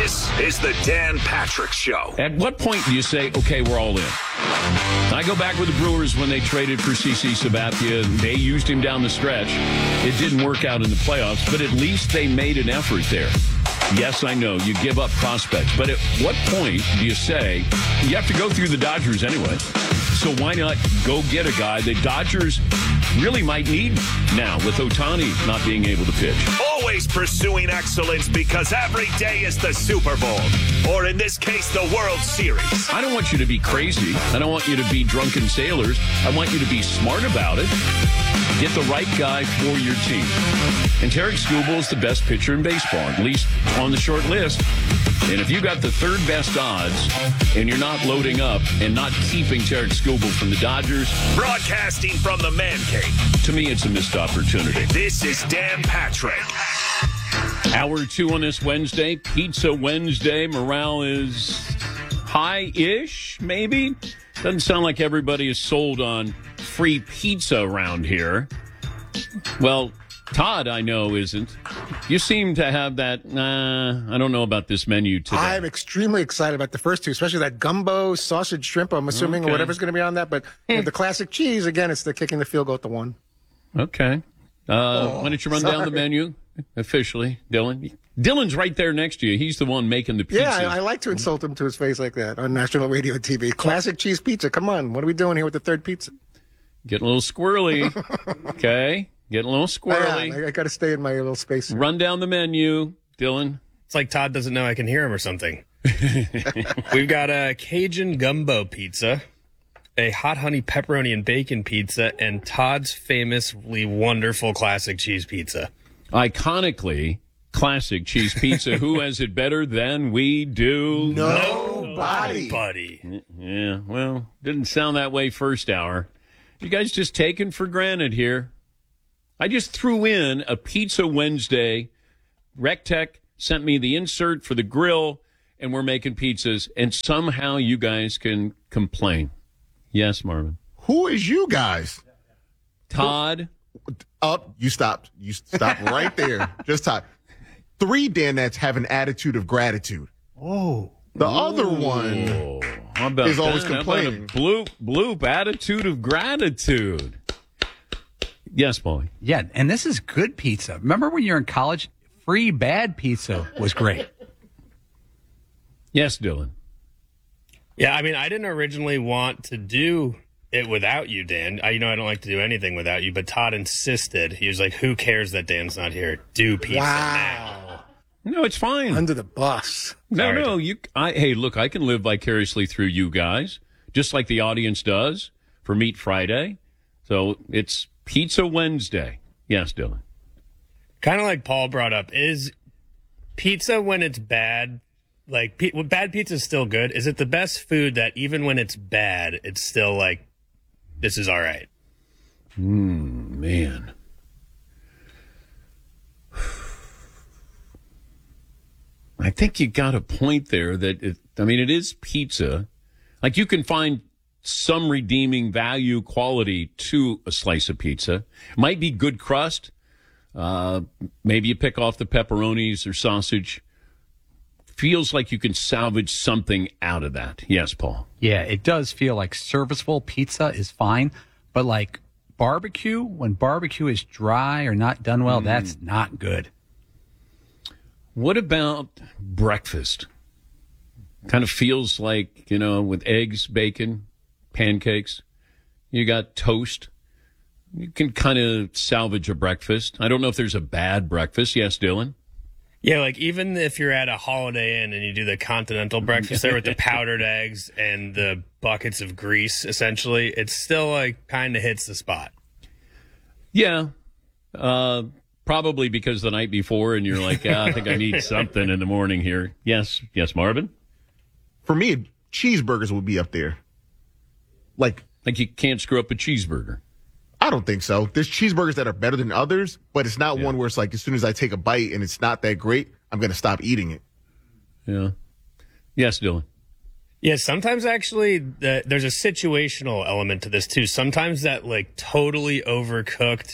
This is the Dan Patrick Show. At what point do you say, okay, we're all in? I go back with the Brewers when they traded for CC Sabathia. They used him down the stretch. It didn't work out in the playoffs, but at least they made an effort there. Yes, I know, you give up prospects, but at what point do you say, you have to go through the Dodgers anyway, so why not go get a guy the Dodgers really might need now with Ohtani not being able to pitch? Always pursuing excellence because every day is the Super Bowl, or in this case, the World Series. I don't want you to be crazy. I don't want you to be drunken sailors. I want you to be smart about it. Get the right guy for your team. And Tarek Skubal is the best pitcher in baseball, at least on the short list. And if you got the third best odds and you're not loading up and not keeping Tarek Skubal from the Dodgers, Broadcasting from the Man Cave, to me, it's a missed opportunity. this is Dan Patrick. Hour 2 on this Wednesday, Pizza Wednesday. Morale is high-ish, maybe. Doesn't sound like everybody is sold on free pizza around here. Well, Todd, I know, isn't. You seem to have that, I don't know about this menu today. I'm extremely excited about the first two, especially that gumbo sausage shrimp, I'm assuming, or whatever's going to be on that. But with the classic cheese, again, it's the kicking the field goal at the one. Okay. Why don't you run down the menu officially, Dylan? Dylan's right there next to you. He's the one making the pizza. Yeah, I like to insult him to his face like that on national radio and TV. Classic cheese pizza. Come on. What are we doing here with the third pizza? Getting a little squirrely. Okay. Getting a little squirrely. I got to stay in my little space. Run down the menu, Dylan. It's like Todd doesn't know I can hear him or something. We've got a Cajun gumbo pizza, a hot honey pepperoni and bacon pizza, and Todd's famously wonderful classic cheese pizza. Iconically, classic cheese pizza. Who has it better than we do? Nobody. Buddy. Yeah, well, didn't sound that way first hour. You guys just taken for granted here. I just threw in a Pizza Wednesday. Rectech sent me the insert for the grill, and we're making pizzas, and somehow you guys can complain. Yes, Marvin. Who is you guys? Todd. Up. You stopped. You stopped right there. Just Todd. 3 Danettes have an attitude of gratitude. Oh. The other one How about is always that? How about a complaining. bloop attitude of gratitude. Yes, Paulie. Yeah, and this is good pizza. Remember when you were in college? Free bad pizza was great. Yes, Dylan. Yeah, I mean, I didn't originally want to do it without you, Dan. I don't like to do anything without you, but Todd insisted. He was like, who cares that Dan's not here? Do pizza now. No, it's fine. Under the bus. Sorry. No. Hey, look, I can live vicariously through you guys, just like the audience does for Meat Friday. So it's Pizza Wednesday. Yes, Dylan. Kind of like Paul brought up, is pizza when it's bad, like bad pizza is still good? Is it the best food that even when it's bad, it's still like, this is all right? Man. I think you got a point there that, it is pizza. Like you can find some redeeming value quality to a slice of pizza. Might be good crust. Maybe you pick off the pepperonis or sausage. Feels like you can salvage something out of that. Yes, Paul. Yeah, it does feel like serviceable pizza is fine, but like barbecue, when barbecue is dry or not done well, that's not good. What about breakfast? Kind of feels like, with eggs, bacon, pancakes, you got toast. You can kind of salvage a breakfast. I don't know if there's a bad breakfast. Yes, Dylan? Yeah, like even if you're at a Holiday Inn and you do the continental breakfast there with the powdered eggs and the buckets of grease, essentially, it still like kind of hits the spot. Yeah. Probably because the night before and you're like, I think I need something in the morning here. Yes, Marvin? For me, cheeseburgers would be up there. Like you can't screw up a cheeseburger. I don't think so. There's cheeseburgers that are better than others, but it's not one where it's like as soon as I take a bite and it's not that great, I'm going to stop eating it. Yeah. Yes, Dylan. Yeah, sometimes actually there's a situational element to this too. Sometimes that like totally overcooked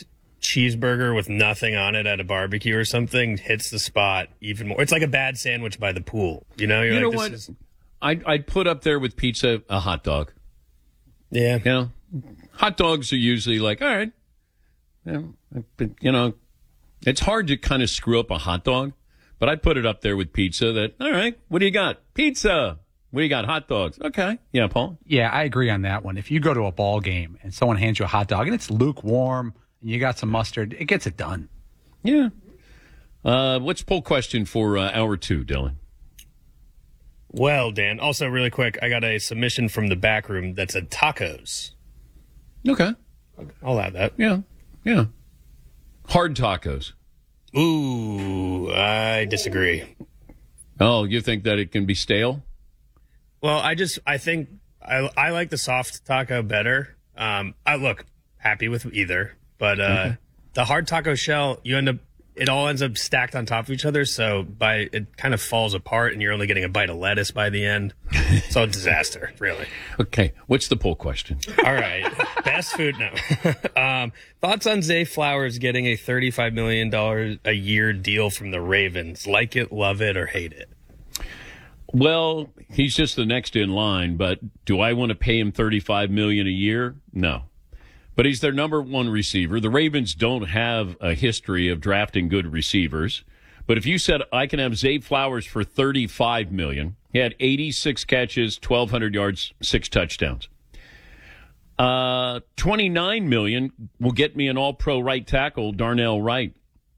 cheeseburger with nothing on it at a barbecue or something hits the spot even more. It's like a bad sandwich by the pool. You know, You know what? I'd put up there with pizza a hot dog. Yeah. You know, hot dogs are usually like, all right. You know, it's hard to kind of screw up a hot dog, but I'd put it up there with pizza that, all right, what do you got? Pizza. What do you got? Hot dogs. Okay. Yeah, Paul? Yeah, I agree on that one. If you go to a ball game and someone hands you a hot dog and it's lukewarm and you got some mustard, it gets it done. Yeah. What's poll question for hour 2, Dylan? Well, Dan, also really quick, I got a submission from the back room that said tacos. Okay. I'll add that. Yeah. Yeah. Hard tacos. Ooh, I disagree. Oh, you think that it can be stale? Well, I think I like the soft taco better. I look happy with either, but the hard taco shell, it all ends up stacked on top of each other, so it kind of falls apart, and you're only getting a bite of lettuce by the end. It's a disaster, really. Okay, what's the poll question? All right, best food now. Thoughts on Zay Flowers getting a $35 million a year deal from the Ravens? Like it, love it, or hate it? Well, he's just the next in line, but do I want to pay him $35 million a year? No. But he's their number one receiver. The Ravens don't have a history of drafting good receivers. But if you said I can have Zay Flowers for $35 million, he had 86 catches, 1,200 yards, 6 touchdowns. $29 million will get me an all-pro right tackle, Darnell Wright.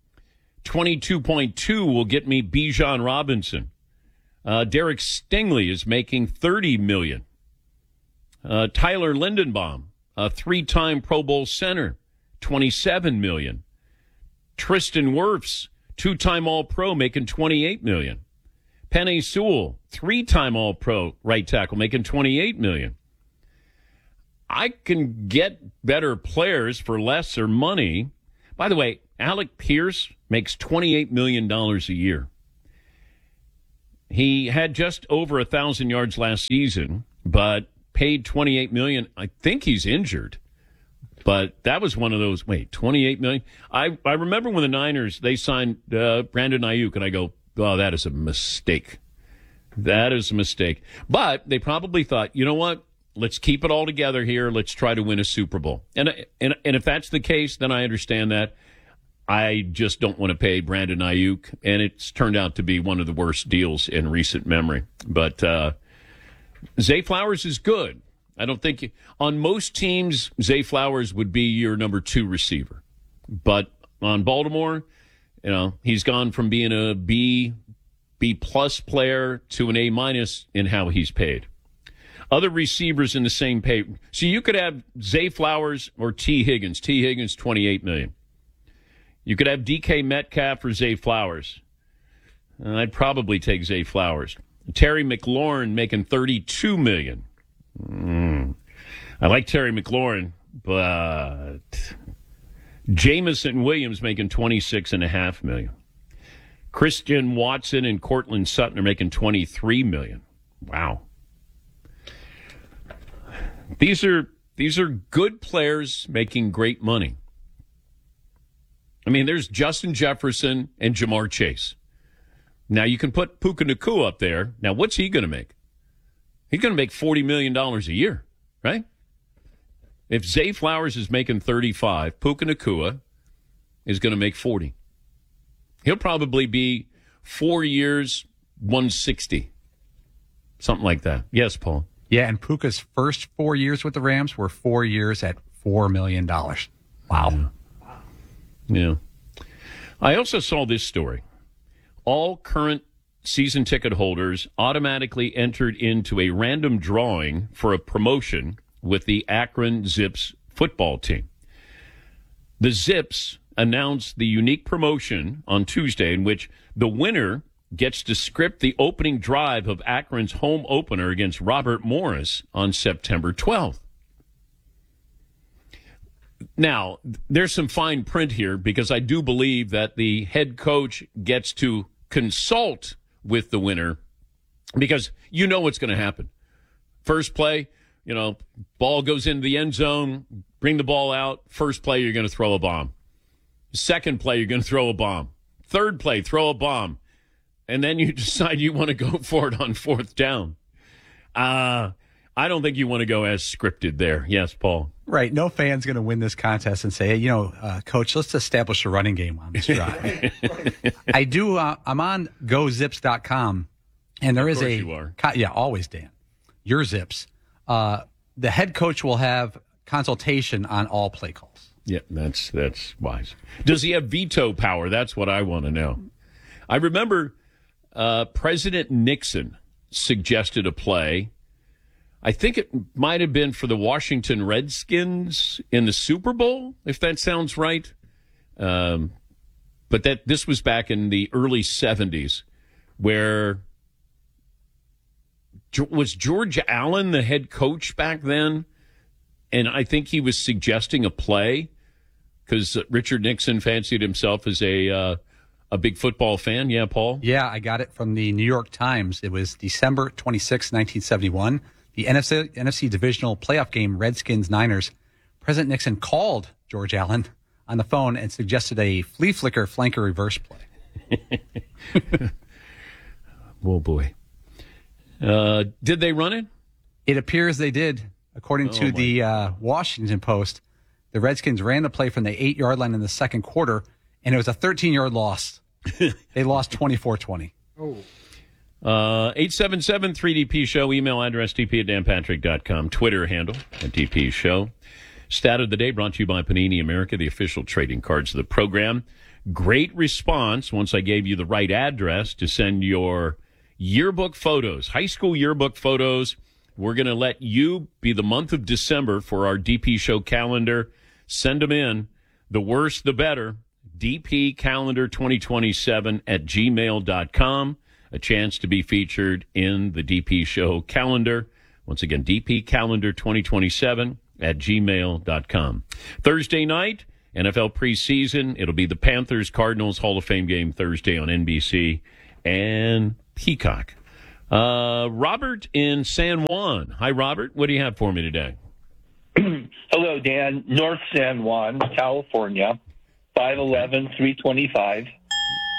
$22.2 will get me Bijan Robinson. Derek Stingley is making $30 million. Tyler Lindenbaum, a 3-time Pro Bowl center, $27 million. Tristan Wirfs, 2-time All-Pro, making $28 million. Penei Sewell, 3-time All-Pro right tackle, making $28 million. I can get better players for lesser money. By the way, Alec Pierce makes $28 million a year. He had just over 1,000 yards last season, but paid $28 million. I think he's injured, but that was one of those. $28 million. I remember when the Niners they signed Brandon Ayuk, and I go, "Oh, that is a mistake. That is a mistake." But they probably thought, you know what? Let's keep it all together here. Let's try to win a Super Bowl. And if that's the case, then I understand that. I just don't want to pay Brandon Ayuk, and it's turned out to be one of the worst deals in recent memory. But Zay Flowers is good. I don't think on most teams Zay Flowers would be your number 2 receiver. But on Baltimore, you know, he's gone from being a B plus player to an A- in how he's paid. Other receivers in the same pay. So you could have Zay Flowers or T. Higgins. T. Higgins, $28 million. You could have DK Metcalf or Zay Flowers. I'd probably take Zay Flowers. Terry McLaurin making $32 million. I like Terry McLaurin, but Jamison Williams making $26.5 million. Christian Watson and Cortland Sutton are making $23 million. Wow. These are good players making great money. I mean, there's Justin Jefferson and Jamar Chase. Now, you can put Puka Nacua up there. Now, what's he going to make? He's going to make $40 million a year, right? If Zay Flowers is making 35, Puka Nacua is going to make 40. He'll probably be 4 years, 160. Something like that. Yes, Paul? Yeah, and Puka's first 4 years with the Rams were 4 years at $4 million. Wow. Yeah. I also saw this story. All current season ticket holders automatically entered into a random drawing for a promotion with the Akron Zips football team. The Zips announced the unique promotion on Tuesday in which the winner gets to script the opening drive of Akron's home opener against Robert Morris on September 12th. Now, there's some fine print here because I do believe that the head coach gets to consult with the winner because you know what's going to happen. First play, ball goes into the end zone, bring the ball out. First play, you're going to throw a bomb. Second play, you're going to throw a bomb. Third play, throw a bomb. And then you decide you want to go for it on fourth down. I don't think you want to go as scripted there. Yes, Paul. Right. No fan's going to win this contest and say, hey, Coach, let's establish a running game on this drive. I do. I'm on gozips.com, and there is a. You are. Yeah, always, Dan. Your Zips. The head coach will have consultation on all play calls. Yeah, that's wise. Does he have veto power? That's what I want to know. I remember President Nixon suggested a play. I think it might have been for the Washington Redskins in the Super Bowl, if that sounds right. But this was back in the early 70s, where was George Allen the head coach back then? And I think he was suggesting a play because Richard Nixon fancied himself as a big football fan. Yeah, Paul? Yeah, I got it from the New York Times. It was December 26, 1971. The NFC divisional playoff game, Redskins-Niners. President Nixon called George Allen on the phone and suggested a flea flicker flanker reverse play. Oh, boy. Did they run it? It appears they did. According to the Washington Post, the Redskins ran the play from the 8-yard line in the second quarter, and it was a 13-yard loss. They lost 24-20. Oh. 877-3DP Show, email address dp@danpatrick.com, Twitter handle @DP Show. Stat of the day brought to you by Panini America, the official trading cards of the program. Great response once I gave you the right address to send your yearbook photos, high school yearbook photos. We're going to let you be the month of December for our DP Show calendar. Send them in. The worse, the better. dpcalendar 2027 @gmail.com. A chance to be featured in the DP Show calendar. Once again, dpcalendar 2027 @gmail.com. Thursday night, NFL preseason. It'll be the Panthers-Cardinals Hall of Fame game Thursday on NBC and Peacock. Robert in San Juan. Hi, Robert. What do you have for me today? Hello, Dan. North San Juan, California, 5'11", 325.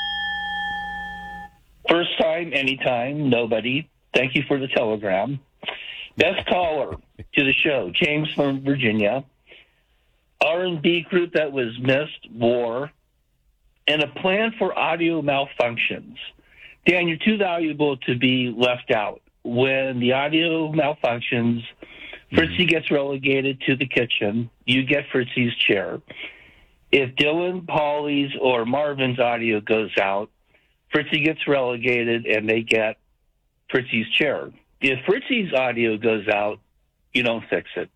First time, anytime, nobody. Thank you for the telegram. Best caller to the show, James from Virginia. R&B group that was missed, War, and a plan for audio malfunctions. Dan, you're too valuable to be left out. When the audio malfunctions, Fritzy gets relegated to the kitchen. You get Fritzy's chair. If Dylan, Paulie's, or Marvin's audio goes out, Fritzy gets relegated and they get Fritzy's chair. If Fritzy's audio goes out, you don't fix it.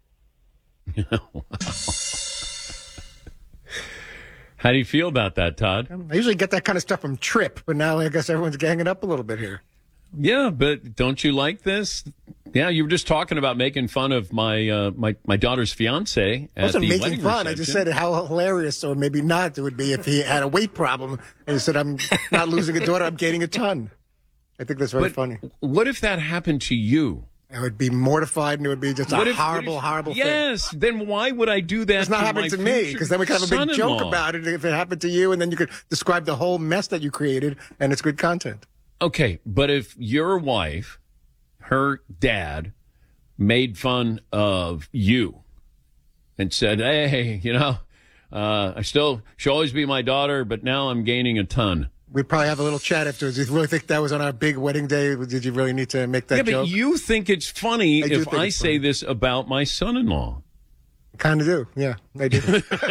How do you feel about that, Todd? I usually get that kind of stuff from Trip, but now I guess everyone's ganging up a little bit here. Yeah, but don't you like this? Yeah, you were just talking about making fun of my my daughter's fiance. I wasn't making fun. I just said how hilarious, or maybe not, it would be if he had a weight problem and he said, "I'm not losing a daughter, I'm gaining a ton." I think that's very funny. What if that happened to you? I would be mortified, and it would be just a horrible thing. Yes, then why would I do that? It's not happening to me, because then we could have a big joke about it if it happened to you, and then you could describe the whole mess that you created, and it's good content. Okay, but if your wife, her dad, made fun of you and said, "Hey, she'll always be my daughter, but now I'm gaining a ton." We'd probably have a little chat afterwards. Do you really think that was on our big wedding day? Did you really need to make that joke? Yeah, but you think it's funny if I say this about my son-in-law. Kind of do. Yeah, I do.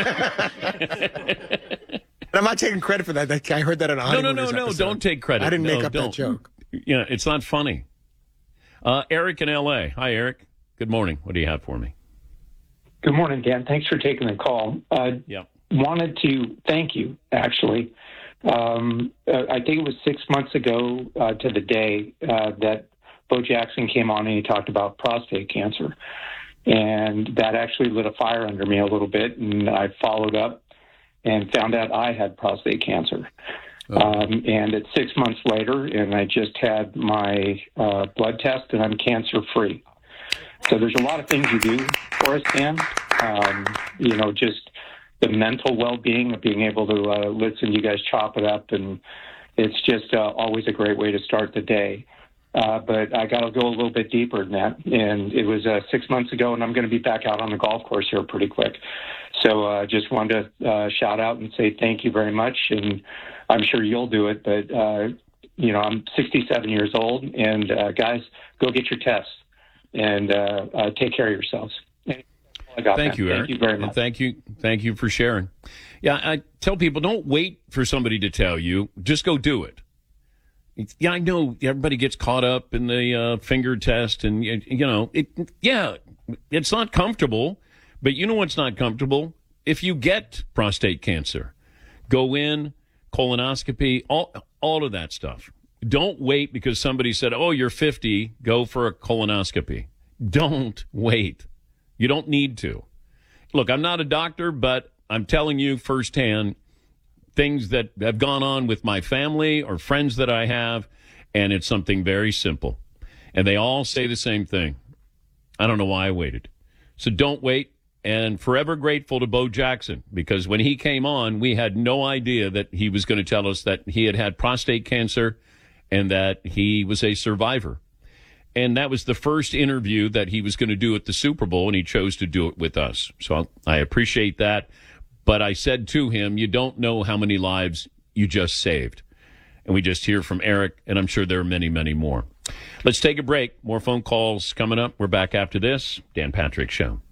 And I'm not taking credit for that. I heard that on a Honeymooners No, episode. don't take credit. I didn't make up that joke. Yeah, it's not funny. Eric in L.A. Hi, Eric. Good morning. What do you have for me? Good morning, Dan. Thanks for taking the call. Wanted to thank you, actually. I think it was 6 months ago to the day that Bo Jackson came on and he talked about prostate cancer. And that actually lit a fire under me a little bit, and I followed up and found out I had prostate cancer. And it's 6 months later, and I just had my blood test, and I'm cancer-free. So there's a lot of things you do for us, Dan. Just the mental well-being of being able to listen to you guys chop it up, and it's just always a great way to start the day. But I got to go a little bit deeper than that. And it was 6 months ago, and I'm going to be back out on the golf course here pretty quick. So just wanted to shout out and say thank you very much. And I'm sure you'll do it. But, I'm 67 years old. And, guys, go get your tests and take care of yourselves. Thank you, Eric. Thank you very much. And thank you for sharing. Yeah, I tell people, don't wait for somebody to tell you. Just go do it. Yeah, I know everybody gets caught up in the finger test, and it's not comfortable. But you know what's not comfortable? If you get prostate cancer, go in, colonoscopy, all of that stuff. Don't wait because somebody said, "Oh, you're 50, go for a colonoscopy." Don't wait. You don't need to. Look, I'm not a doctor, but I'm telling you firsthand things that have gone on with my family or friends that I have, and it's something very simple. And they all say the same thing. I don't know why I waited. So don't wait. And forever grateful to Bo Jackson, because when he came on, we had no idea that he was going to tell us that he had prostate cancer and that he was a survivor. And that was the first interview that he was going to do at the Super Bowl, and he chose to do it with us. So I appreciate that. But I said to him, you don't know how many lives you just saved. And we just hear from Eric, and I'm sure there are many, many more. Let's take a break. More phone calls coming up. We're back after this. Dan Patrick Show.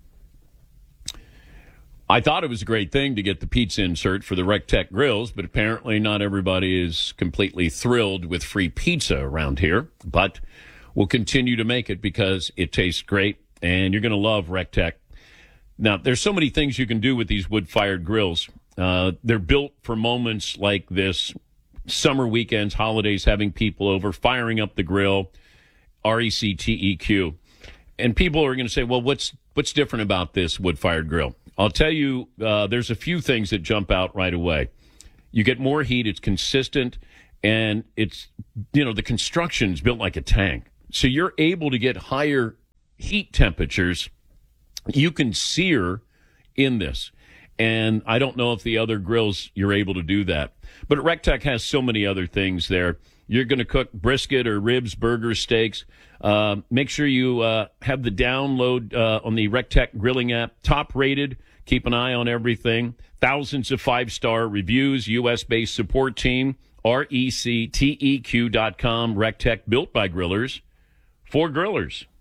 I thought it was a great thing to get the pizza insert for the RecTech grills, but apparently not everybody is completely thrilled with free pizza around here. But we'll continue to make it because it tastes great, and you're going to love RecTech. Now, there's so many things you can do with these wood-fired grills. They're built for moments like this, summer weekends, holidays, having people over, firing up the grill, RecTeq. And people are going to say, well, what's different about this wood-fired grill? I'll tell you, there's a few things that jump out right away. You get more heat, it's consistent, and it's, the construction's built like a tank. So you're able to get higher heat temperatures. You can sear in this. And I don't know if the other grills you're able to do that. But RecTech has so many other things there. You're going to cook brisket or ribs, burgers, steaks. Make sure you have the download on the RecTech grilling app. Top rated. Keep an eye on everything. Thousands of 5-star reviews. U.S.-based support team. RecTeq.com. RecTech, built by grillers for grillers.